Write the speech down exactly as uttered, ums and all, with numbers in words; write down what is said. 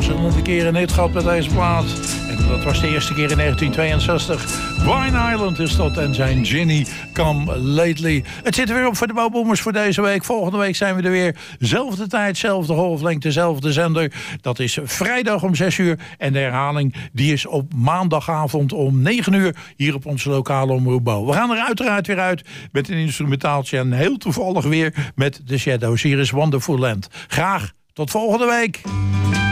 verschillende keren hit gehad met deze plaat. En dat was de eerste keer in negentien tweeënzestig. Wine Island is dat en zijn Ginny Come Lately. Het zit er weer op voor de Bouwboomers voor deze week. Volgende week zijn we er weer. Zelfde tijd, zelfde golflengte, zelfde zender. Dat is vrijdag om zes uur. En de herhaling die is op maandagavond om negen uur hier op onze lokale omroep Bouw. We gaan er uiteraard weer uit met een instrumentaaltje. En heel toevallig weer met The Shadows. Hier is Wonderful Land. Graag tot volgende week.